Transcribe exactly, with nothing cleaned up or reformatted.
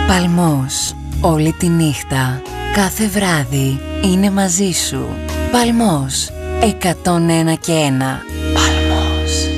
Παλμός. Όλη τη νύχτα, κάθε βράδυ είναι μαζί σου. Παλμός. εκατόν ένα και ένα.